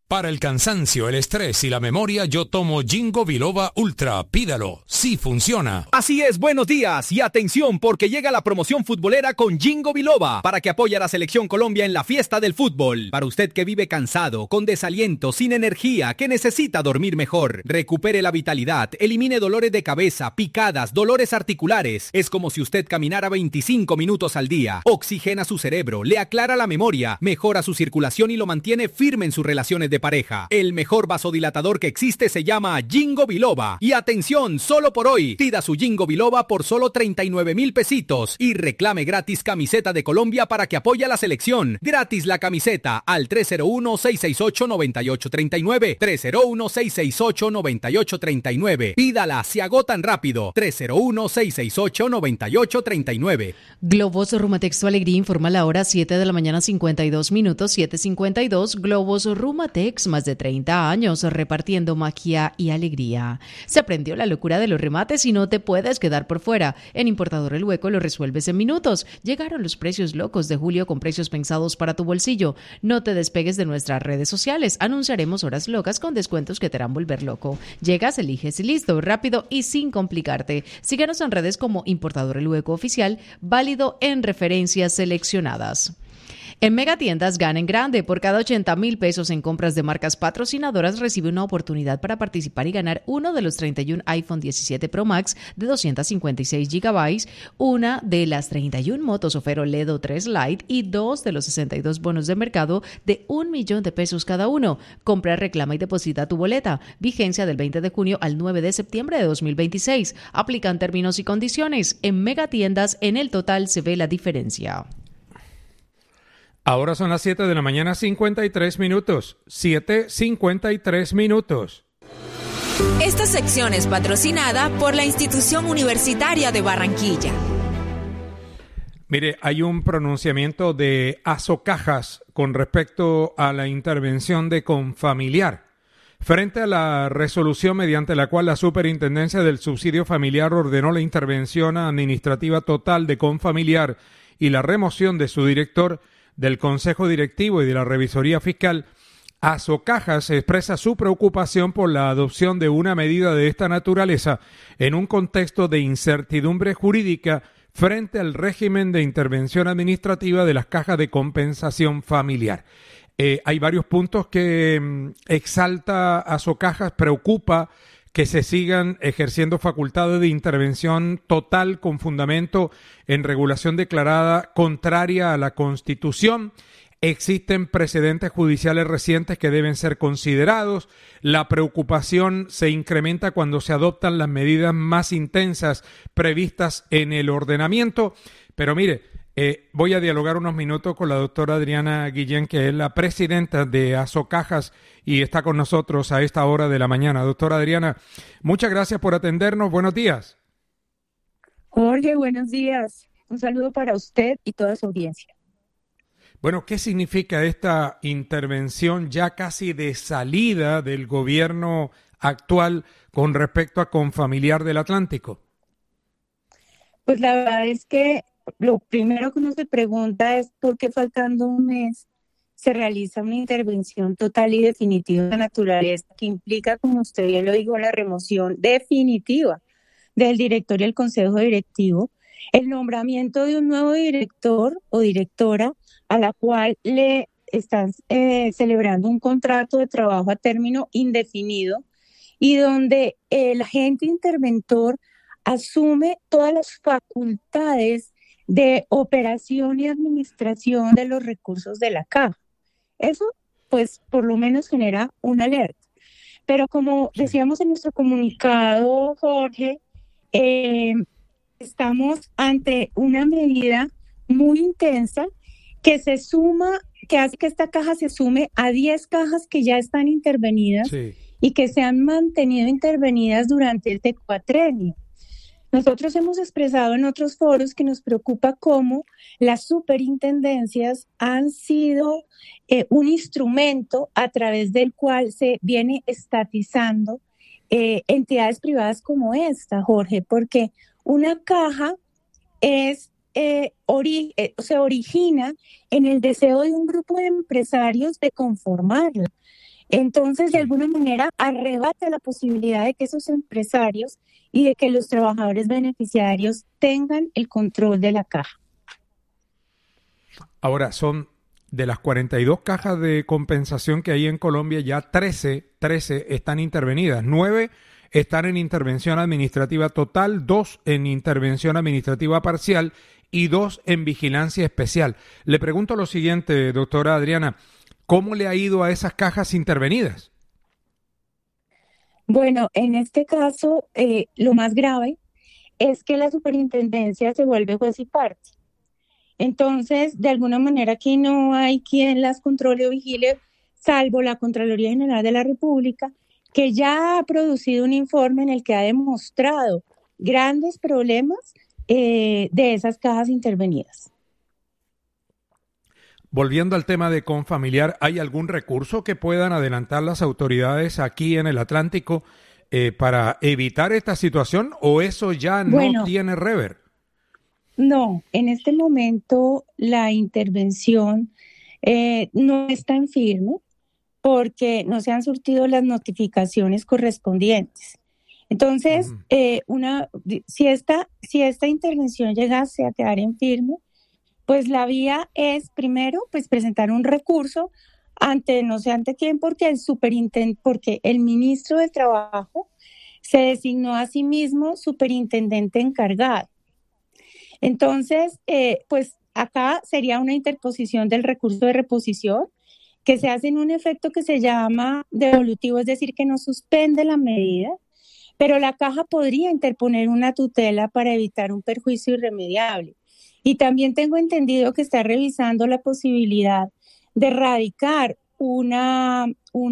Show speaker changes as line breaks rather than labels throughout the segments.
Para el cansancio, el estrés y la memoria, yo tomo Ginkgo Biloba Ultra. Pídalo, sí funciona.
Así es, buenos días y atención porque llega la promoción futbolera con Ginkgo Biloba para que apoye a la Selección Colombia en la fiesta del fútbol. Para usted que vive cansado, con desaliento, sin energía, que necesita dormir mejor, recupere la vitalidad, elimine dolores de cabeza, picadas, dolores articulares. Es como si usted caminara 25 minutos al día. Oxigena su cerebro, le aclara la memoria, mejora su circulación y lo mantiene firme en sus relaciones de pareja. El mejor vasodilatador que existe se llama Ginkgo Biloba. Y atención, solo por hoy, pida su Ginkgo Biloba por solo 39,000 pesitos y reclame gratis camiseta de Colombia para que apoye a la selección. Gratis la camiseta al 301-668-9839. 301-668-9839. Pídala, se agotan rápido. 301-668-9839.
Globos Rumatex Tu Alegría informa la hora 7 de la mañana 52 minutos, 7:52. Globos Rumatex, más de 30 años repartiendo magia y alegría. Se aprendió la locura de los remates y no te puedes quedar por fuera. En Importador El Hueco lo resuelves en minutos. Llegaron los precios locos de julio con precios pensados para tu bolsillo. No te despegues de nuestras redes sociales. Anunciaremos horas locas con descuentos que te harán volver loco. Llegas, eliges y listo, rápido y sin complicarte. Síguenos en redes como Importador El Hueco Oficial, válido en referencias seleccionadas. En Megatiendas gana en grande. Por cada 80,000 pesos en compras de marcas patrocinadoras recibe una oportunidad para participar y ganar uno de los 31 iPhone 17 Pro Max de 256 GB, una de las 31 motos Ofero Ledo 3 Lite y dos de los 62 bonos de mercado de 1,000,000 de pesos cada uno. Compra, reclama y deposita tu boleta. Vigencia del 20 de junio al 9 de septiembre de 2026. Aplican términos y condiciones. En Megatiendas, en el total se ve la diferencia.
Ahora son las 7 de la mañana, 53 minutos. 7:53 minutos.
Esta sección es patrocinada por la Institución Universitaria de Barranquilla.
Mire, hay un pronunciamiento de Azocajas con respecto a la intervención de Confamiliar. Frente a la resolución mediante la cual la Superintendencia del Subsidio Familiar ordenó la intervención administrativa total de Confamiliar y la remoción de su director del Consejo Directivo y de la Revisoría Fiscal, Azocajas expresa su preocupación por la adopción de una medida de esta naturaleza en un contexto de incertidumbre jurídica frente al régimen de intervención administrativa de las cajas de compensación familiar. Hay varios puntos que exalta Azocajas, preocupa que se sigan ejerciendo facultades de intervención total con fundamento en regulación declarada contraria a la Constitución. Existen precedentes judiciales recientes que deben ser considerados. La preocupación se incrementa cuando se adoptan las medidas más intensas previstas en el ordenamiento. Pero mire, voy a dialogar unos minutos con la doctora Adriana Guillén, que es la presidenta de Azocajas y está con nosotros a esta hora de la mañana. Doctora Adriana, muchas gracias por atendernos. Buenos días.
Jorge, buenos días. Un saludo para usted y toda su audiencia.
Bueno, ¿qué significa esta intervención ya casi de salida del gobierno actual con respecto a Confamiliar del Atlántico?
Pues la verdad es que lo primero que uno se pregunta es por qué faltando un mes se realiza una intervención total y definitiva de naturaleza que implica, como usted bien lo dijo, la remoción definitiva del director y el consejo directivo, el nombramiento de un nuevo director o directora a la cual le están celebrando un contrato de trabajo a término indefinido y donde el agente interventor asume todas las facultades de operación y administración de los recursos de la caja. Eso, pues, por lo menos genera una alerta. Pero como decíamos en nuestro comunicado, Jorge, estamos ante una medida muy intensa que se suma, que hace que esta caja se sume a 10 cajas que ya están intervenidas y que se han mantenido intervenidas durante este cuatrenio. Nosotros hemos expresado en otros foros que nos preocupa cómo las superintendencias han sido un instrumento a través del cual se viene estatizando entidades privadas como esta, Jorge, porque una caja se origina en el deseo de un grupo de empresarios de conformarla. Entonces, de alguna manera, arrebata la posibilidad de que esos empresarios y de que los trabajadores beneficiarios tengan el control de la caja.
Ahora, son de las 42 cajas de compensación que hay en Colombia, ya 13 están intervenidas, 9 están en intervención administrativa total, 2 en intervención administrativa parcial y 2 en vigilancia especial. Le pregunto lo siguiente, doctora Adriana, ¿cómo le ha ido a esas cajas intervenidas?
Bueno, en este caso, lo más grave es que la superintendencia se vuelve juez y parte. Entonces, de alguna manera aquí no hay quien las controle o vigile, salvo la Contraloría General de la República, que ya ha producido un informe en el que ha demostrado grandes problemas de esas cajas intervenidas.
Volviendo al tema de Confamiliar, ¿hay algún recurso que puedan adelantar las autoridades aquí en el Atlántico para evitar esta situación o eso ya no tiene rever?
No, en este momento la intervención no está en firme porque no se han surtido las notificaciones correspondientes. Entonces, si esta intervención llegase a quedar en firme, pues la vía es primero pues presentar un recurso ante no sé ante quién, porque porque el ministro del Trabajo se designó a sí mismo superintendente encargado. Entonces, pues acá sería una interposición del recurso de reposición que se hace en un efecto que se llama devolutivo, es decir, que no suspende la medida, pero la caja podría interponer una tutela para evitar un perjuicio irremediable. Y también tengo entendido que está revisando la posibilidad de radicar una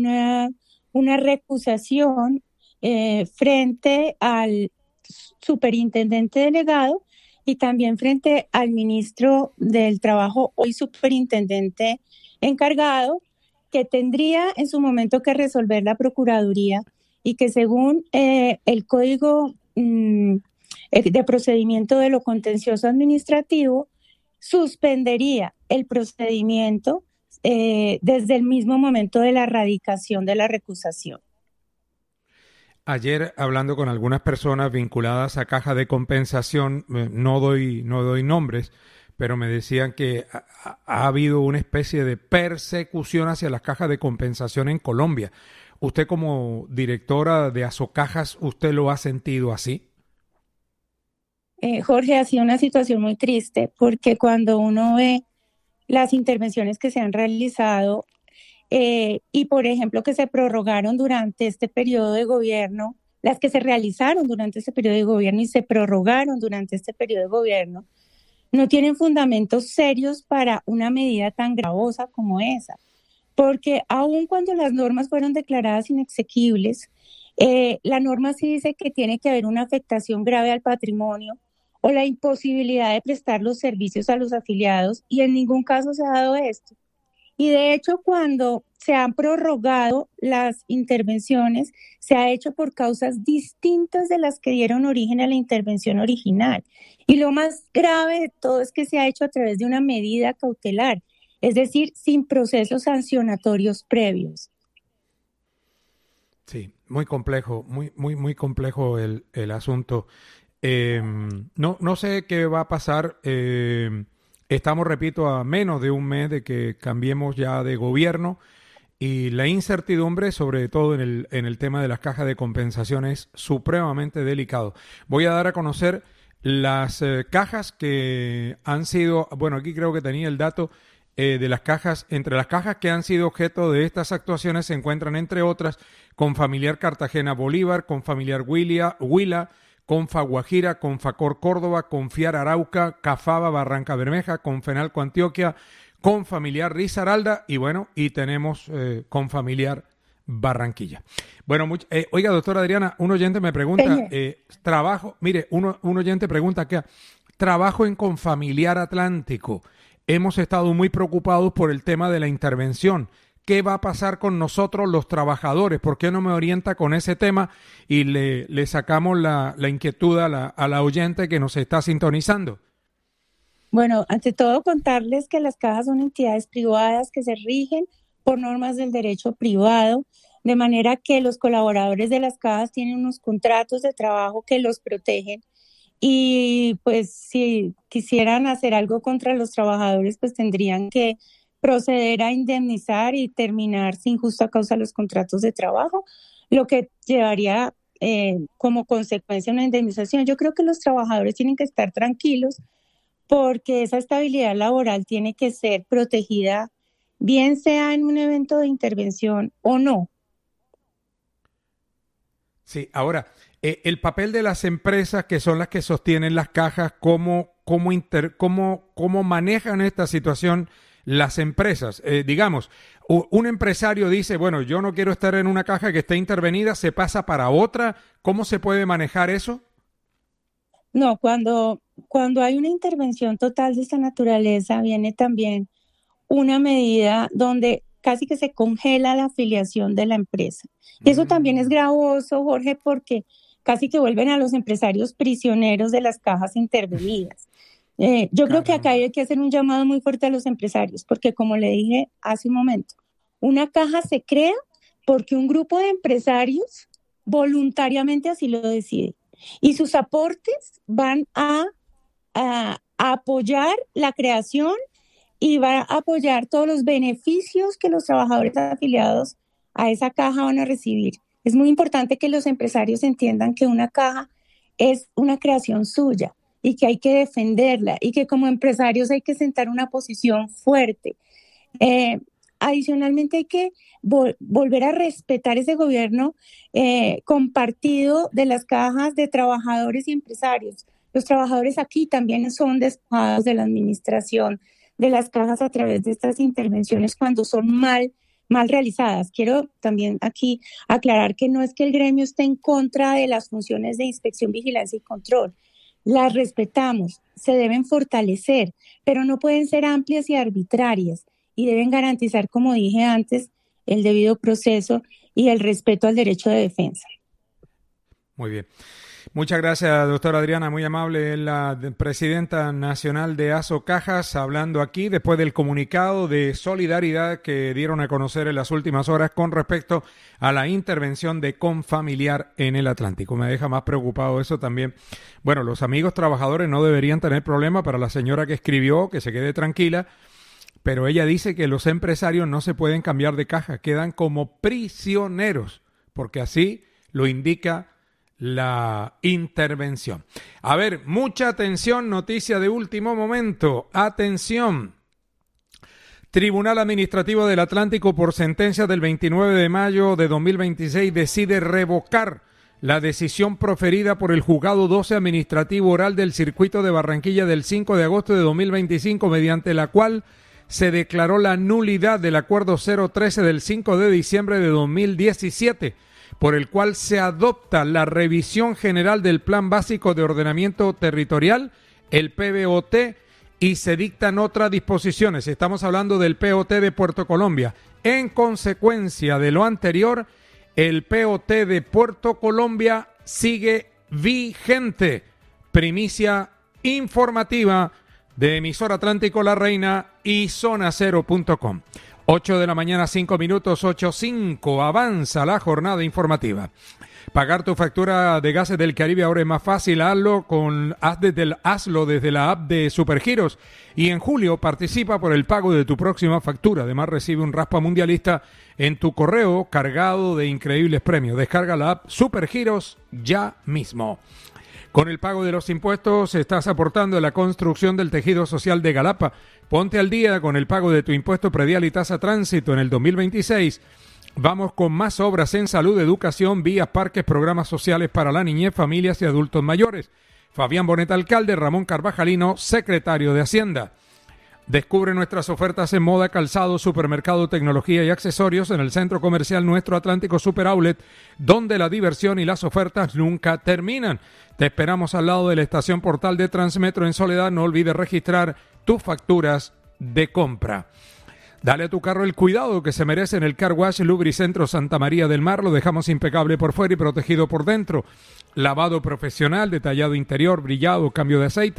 recusación frente al superintendente delegado y también frente al ministro del Trabajo, hoy superintendente encargado, que tendría en su momento que resolver la Procuraduría y que según el Código de Procedimiento de lo Contencioso Administrativo, suspendería el procedimiento desde el mismo momento de la radicación de la recusación.
Ayer, hablando con algunas personas vinculadas a caja de compensación, no doy nombres, pero me decían que ha habido una especie de persecución hacia las cajas de compensación en Colombia. ¿Usted como directora de Asocajas, usted lo ha sentido así?
Jorge, ha sido una situación muy triste porque cuando uno ve las intervenciones que se han realizado y, por ejemplo, que se prorrogaron durante este periodo de gobierno, las que se realizaron durante este periodo de gobierno y se prorrogaron durante este periodo de gobierno, no tienen fundamentos serios para una medida tan gravosa como esa. Porque aun cuando las normas fueron declaradas inexequibles, la norma sí dice que tiene que haber una afectación grave al patrimonio o la imposibilidad de prestar los servicios a los afiliados, y en ningún caso se ha dado esto. Y de hecho, cuando se han prorrogado las intervenciones, se ha hecho por causas distintas de las que dieron origen a la intervención original. Y lo más grave de todo es que se ha hecho a través de una medida cautelar, es decir, sin procesos sancionatorios previos.
Sí, muy complejo, muy complejo el asunto. No sé qué va a pasar. Estamos, repito, a menos de un mes de que cambiemos ya de gobierno y la incertidumbre, sobre todo en el tema de las cajas de compensación, es supremamente delicado. Voy a dar a conocer las cajas que han sido, bueno, aquí creo que tenía el dato de las cajas. Entre las cajas que han sido objeto de estas actuaciones se encuentran, entre otras, Confamiliar Cartagena Bolívar, Confamiliar Huila, Confa Guajira, Confacor Córdoba, Confiar Arauca, Cafaba Barranca Bermeja, Confenalco Antioquia, Confamiliar Risaralda y bueno, y tenemos Confamiliar Barranquilla. Bueno, oiga, doctora Adriana, un oyente me pregunta, un oyente pregunta acá, trabajo en Confamiliar Atlántico. Hemos estado muy preocupados por el tema de la intervención. ¿Qué va a pasar con nosotros los trabajadores? ¿Por qué no me orienta con ese tema? Y le sacamos la inquietud a la oyente que nos está sintonizando.
Bueno, ante todo contarles que las cajas son entidades privadas que se rigen por normas del derecho privado, de manera que los colaboradores de las cajas tienen unos contratos de trabajo que los protegen y pues si quisieran hacer algo contra los trabajadores, pues tendrían que proceder a indemnizar y terminar sin justa causa los contratos de trabajo, lo que llevaría como consecuencia una indemnización. Yo creo que los trabajadores tienen que estar tranquilos porque esa estabilidad laboral tiene que ser protegida, bien sea en un evento de intervención o no.
Sí, ahora, el papel de las empresas que son las que sostienen las cajas, ¿cómo manejan esta situación las empresas? Digamos, un empresario dice, bueno, yo no quiero estar en una caja que esté intervenida, se pasa para otra. ¿Cómo se puede manejar eso?
No, cuando hay una intervención total de esta naturaleza, viene también una medida donde casi que se congela la afiliación de la empresa. Y eso también es gravoso, Jorge, porque casi que vuelven a los empresarios prisioneros de las cajas intervenidas. Yo creo que acá hay que hacer un llamado muy fuerte a los empresarios, porque como le dije hace un momento, una caja se crea porque un grupo de empresarios voluntariamente así lo decide. Y sus aportes van a apoyar la creación y van a apoyar todos los beneficios que los trabajadores afiliados a esa caja van a recibir. Es muy importante que los empresarios entiendan que una caja es una creación suya y que hay que defenderla y que como empresarios hay que sentar una posición fuerte. Adicionalmente hay que volver a respetar ese gobierno compartido de las cajas de trabajadores y empresarios. Los trabajadores aquí también son despojados de la administración de las cajas a través de estas intervenciones cuando son mal realizadas. Quiero también aquí aclarar que no es que el gremio esté en contra de las funciones de inspección, vigilancia y control. Las respetamos, se deben fortalecer, pero no pueden ser amplias y arbitrarias y deben garantizar, como dije antes, el debido proceso y el respeto al derecho de defensa.
Muy bien. Muchas gracias, doctora Adriana, muy amable, la presidenta nacional de ASOCajas, hablando aquí después del comunicado de solidaridad que dieron a conocer en las últimas horas con respecto a la intervención de Confamiliar en el Atlántico. Me deja más preocupado eso también. Bueno, los amigos trabajadores no deberían tener problema. Para la señora que escribió, que se quede tranquila, pero ella dice que los empresarios no se pueden cambiar de caja, quedan como prisioneros, porque así lo indica la intervención. A ver, mucha atención, noticia de último momento. Atención. Tribunal Administrativo del Atlántico, por sentencia del 29 de mayo de 2026, decide revocar la decisión proferida por el Juzgado 12 Administrativo Oral del Circuito de Barranquilla del 5 de agosto de 2025, mediante la cual se declaró la nulidad del Acuerdo 013 del 5 de diciembre de 2017, por el cual se adopta la revisión general del Plan Básico de Ordenamiento Territorial, el PBOT, y se dictan otras disposiciones. Estamos hablando del POT de Puerto Colombia. En consecuencia de lo anterior, el POT de Puerto Colombia sigue vigente. Primicia informativa de Emisora Atlántico La Reina y zonacero.com. 8 de la mañana, 5 minutos, 8:05. Avanza la jornada informativa. Pagar tu factura de gases del Caribe ahora es más fácil. Hazlo desde la app de Supergiros. Y en julio participa por el pago de tu próxima factura. Además recibe un raspa mundialista en tu correo cargado de increíbles premios. Descarga la app Supergiros ya mismo. Con el pago de los impuestos estás aportando a la construcción del tejido social de Galapa. Ponte al día con el pago de tu impuesto predial y tasa tránsito en el 2026. Vamos con más obras en salud, educación, vías, parques, programas sociales para la niñez, familias y adultos mayores. Fabián Bonet, alcalde. Ramón Carvajalino, secretario de Hacienda. Descubre nuestras ofertas en moda, calzado, supermercado, tecnología y accesorios en el centro comercial Nuestro Atlántico Super Outlet, donde la diversión y las ofertas nunca terminan. Te esperamos al lado de la estación Portal de Transmetro en Soledad. No olvides registrar tus facturas de compra. Dale a tu carro el cuidado que se merece en el Car Wash Lubricentro Santa María del Mar. Lo dejamos impecable por fuera y protegido por dentro. Lavado profesional, detallado interior, brillado, cambio de aceite.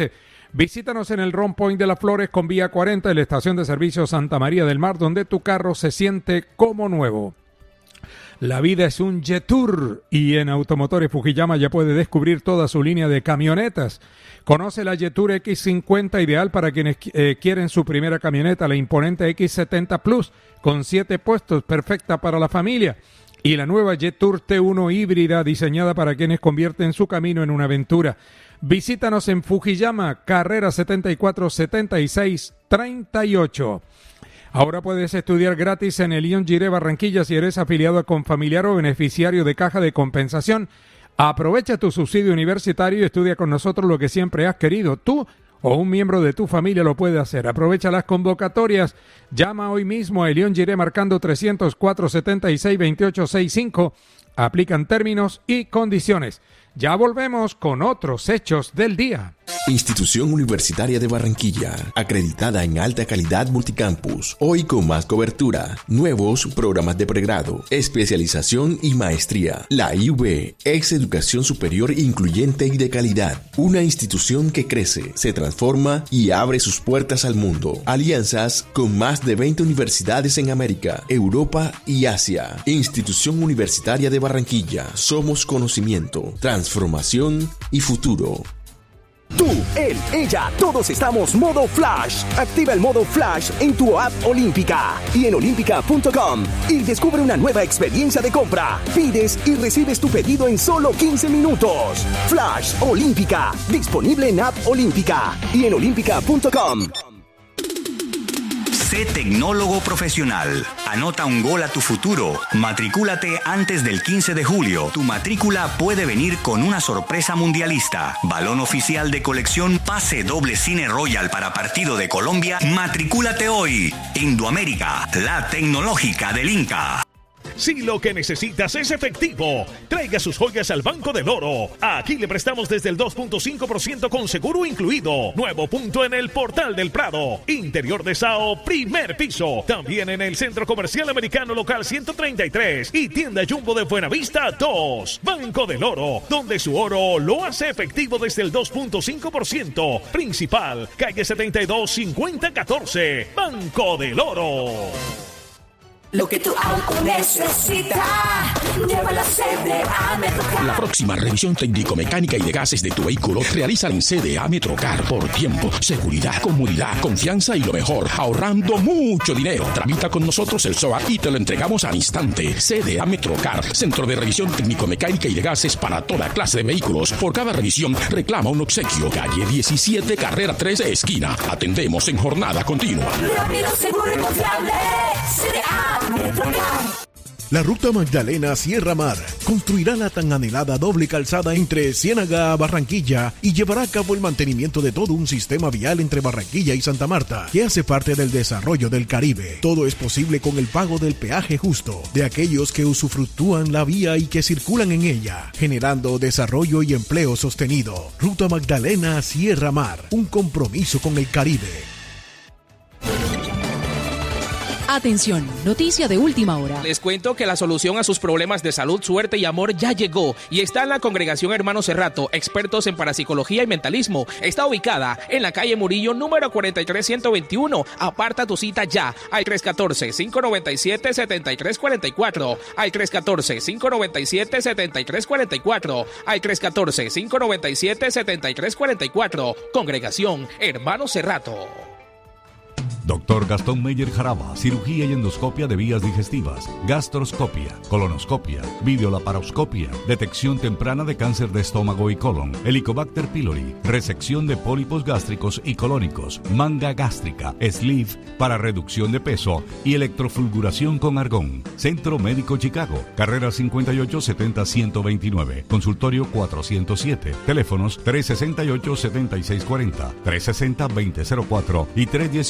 Visítanos en el Ron Point de las Flores con vía 40 en la estación de servicio Santa María del Mar, donde tu carro se siente como nuevo. La vida es un Jetour y en Automotores Fujiyama ya puede descubrir toda su línea de camionetas. Conoce la Jetour X50, ideal para quienes quieren su primera camioneta, la imponente X70 Plus con 7 puestos, perfecta para la familia. Y la nueva Jetour T1 híbrida, diseñada para quienes convierten su camino en una aventura. Visítanos en Fujiyama, carrera 74 76 38. Ahora puedes estudiar gratis en el Ion Giré Barranquilla si eres afiliado a Confamiliar o beneficiario de Caja de Compensación. Aprovecha tu subsidio universitario y estudia con nosotros lo que siempre has querido. Tú o un miembro de tu familia lo puede hacer. Aprovecha las convocatorias. Llama hoy mismo a Elión Giré marcando 304-76-2865. Aplican términos y condiciones. Ya volvemos con otros hechos del día.
Institución Universitaria de Barranquilla, acreditada en alta calidad multicampus, hoy con más cobertura, nuevos programas de pregrado, especialización y maestría. La IUB es educación superior incluyente y de calidad, una institución que crece, se transforma y abre sus puertas al mundo. Alianzas con más de 20 universidades en América, Europa y Asia. Institución Universitaria de Barranquilla, somos conocimiento, transformación y futuro.
Tú, él, ella, todos estamos modo Flash. Activa el modo Flash en tu app Olímpica y en olímpica.com y descubre una nueva experiencia de compra. Pides y recibes tu pedido en solo 15 minutos. Flash Olímpica, disponible en app Olímpica y en olímpica.com.
Sé tecnólogo profesional. Anota un gol a tu futuro. Matricúlate antes del 15 de julio. Tu matrícula puede venir con una sorpresa mundialista. Balón oficial de colección, pase doble Cine Royal para partido de Colombia. Matricúlate hoy. Indoamérica, la tecnológica del Inca.
Si lo que necesitas es efectivo, traiga sus joyas al Banco del Oro. Aquí le prestamos desde el 2.5% con seguro incluido. Nuevo punto en el Portal del Prado. Interior de Sao, primer piso. También en el Centro Comercial Americano Local 133 y Tienda Jumbo de Buenavista 2. Banco del Oro, donde su oro lo hace efectivo desde el 2.5%. Principal, calle 72 5014. Banco del Oro.
Lo que tu auto necesita, llévalo a CDA Metrocar.
La próxima revisión técnico-mecánica y de gases de tu vehículo realiza en CDA Metrocar por tiempo, seguridad, comodidad, confianza y lo mejor, ahorrando mucho dinero. Tramita con nosotros el SOA y te lo entregamos al instante. CDA Metrocar, centro de revisión técnico-mecánica y de gases para toda clase de vehículos. Por cada revisión reclama un obsequio. Calle 17, carrera 13, esquina. Atendemos en jornada continua.
Rápido, seguro y confiable. CDA.
La Ruta Magdalena Sierra Mar construirá la tan anhelada doble calzada entre Ciénaga a Barranquilla y llevará a cabo el mantenimiento de todo un sistema vial entre Barranquilla y Santa Marta, que hace parte del desarrollo del Caribe. Todo es posible con el pago del peaje justo de aquellos que usufructúan la vía y que circulan en ella, generando desarrollo y empleo sostenido. Ruta Magdalena Sierra Mar, un compromiso con el Caribe.
Atención, noticia de última hora.
Les cuento que la solución a sus problemas de salud, suerte y amor ya llegó y está en la Congregación Hermano Cerrato, expertos en parapsicología y mentalismo. Está ubicada en la calle Murillo, número 43121. Aparta tu cita ya al 314-597-7344, al 314-597-7344, al 314-597-7344. Congregación Hermano Cerrato.
Dr. Gastón Meyer Jaraba, cirugía y endoscopia de vías digestivas, gastroscopia, colonoscopia, videolaparoscopia, detección temprana de cáncer de estómago y colon, Helicobacter pylori, resección de pólipos gástricos y colónicos, manga gástrica, sleeve para reducción de peso y electrofulguración con argón. Centro Médico Chicago, carrera 5870-129, consultorio 407, teléfonos 368-7640, 360-2004 y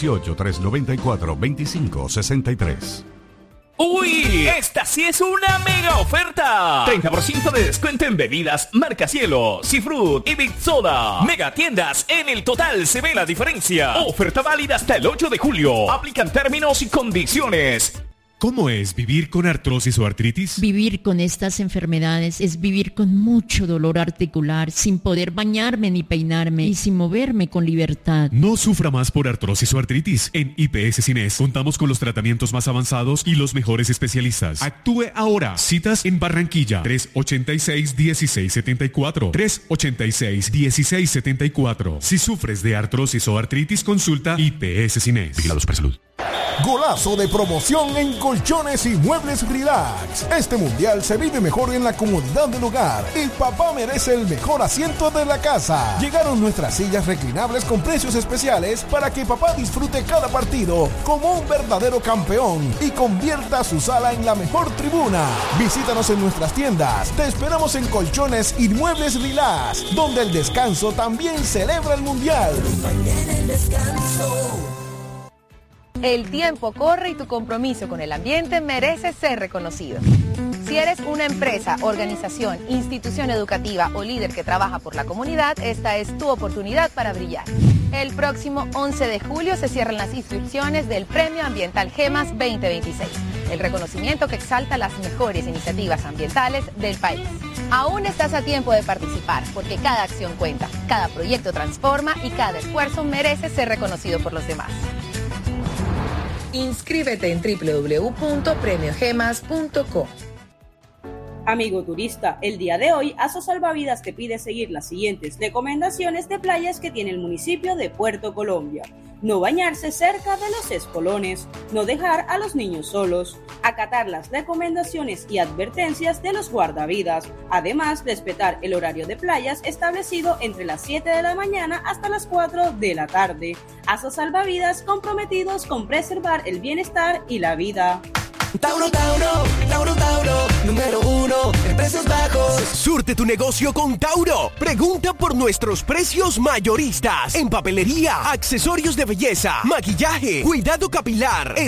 318-394-2563.
¡Uy! ¡Esta sí es una mega oferta! 30% de descuento en bebidas Marca Cielo, Seafruit y Big Soda. Mega tiendas, en el total se ve la diferencia. Oferta válida hasta el 8 de julio. Aplican términos y condiciones.
¿Cómo es vivir con artrosis o artritis?
Vivir con estas enfermedades es vivir con mucho dolor articular, sin poder bañarme ni peinarme y sin moverme con libertad.
No sufra más por artrosis o artritis. En IPS Cines contamos con los tratamientos más avanzados y los mejores especialistas. Actúe ahora. Citas en Barranquilla. 386-1674. 386-1674. Si sufres de artrosis o artritis, consulta IPS Cines. Vigilados por salud.
Golazo de promoción en Colchones y Muebles Relax. Este mundial se vive mejor en la comodidad del hogar. El papá merece el mejor asiento de la casa. Llegaron nuestras sillas reclinables con precios especiales para que papá disfrute cada partido como un verdadero campeón y convierta su sala en la mejor tribuna. Visítanos en nuestras tiendas. Te esperamos en Colchones y Muebles Relax, donde el descanso también celebra el mundial.
El tiempo corre y tu compromiso con el ambiente merece ser reconocido. Si eres una empresa, organización, institución educativa o líder que trabaja por la comunidad, esta es tu oportunidad para brillar. El próximo 11 de julio se cierran las inscripciones del Premio Ambiental GEMAS 2026, el reconocimiento que exalta las mejores iniciativas ambientales del país. Aún estás a tiempo de participar, porque cada acción cuenta, cada proyecto transforma y cada esfuerzo merece ser reconocido por los demás. Inscríbete en www.premiogemas.com.
Amigo turista, el día de hoy Aso Salvavidas te pide seguir las siguientes recomendaciones de playas que tiene el municipio de Puerto Colombia. No bañarse cerca de los espolones, no dejar a los niños solos, acatar las recomendaciones y advertencias de los guardavidas, además respetar el horario de playas establecido entre las 7 de la mañana hasta las 4 de la tarde. Aso Salvavidas, comprometidos con preservar el bienestar y la vida.
Tauro, Tauro, Tauro, Tauro, número 1 en precios bajos. Surte tu negocio con Tauro. Pregunta por nuestros precios mayoristas en papelería, accesorios de belleza, maquillaje, cuidado capilar,